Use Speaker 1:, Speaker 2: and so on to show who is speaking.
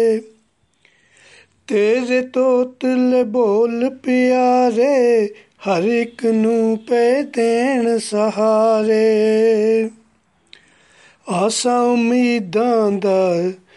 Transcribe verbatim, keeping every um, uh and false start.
Speaker 1: ਤੇਰੇ ਤੋਤਲੇ ਬੋਲ ਪਿਆਰੇ, ਹਰ ਇੱਕ ਨੂੰ ਪਏ ਦੇਣ ਸਹਾਰੇ। ਆਸਾਂ ਉਮੀਦਾਂ ਦਾ